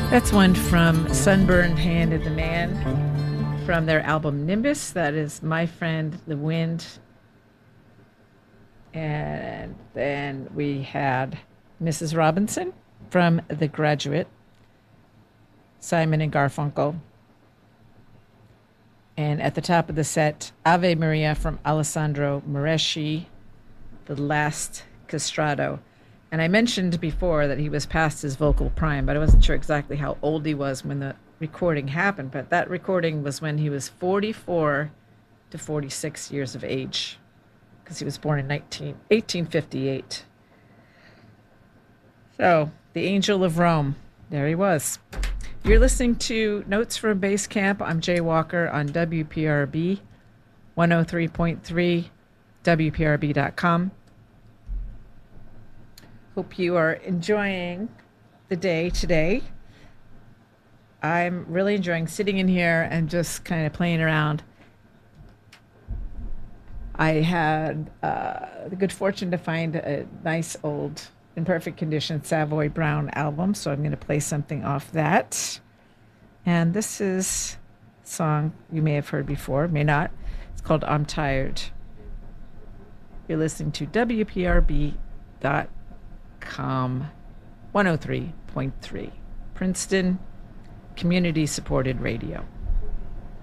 That's one from Sunburned Hand of the Man from their album Nimbus. That is My Friend the Wind. And then we had Mrs. Robinson from The Graduate, Simon and Garfunkel. And at the top of the set, Ave Maria from Alessandro Moreschi, The Last Castrato. And I mentioned before that he was past his vocal prime, but I wasn't sure exactly how old he was when the recording happened. But that recording was when he was 44 to 46 years of age, because he was born in 1858. So, the Angel of Rome, there he was. You're listening to Notes from Base Camp. I'm Jay Walker on WPRB 103.3, WPRB.com. Hope you are enjoying the day today. I'm really enjoying sitting in here and just kind of playing around. I had the good fortune to find a nice old, in perfect condition, Savoy Brown album, so I'm going to play something off that. And this is a song you may have heard before, may not. It's called I'm Tired. You're listening to WPRB.com 103.3, Princeton Community Supported Radio.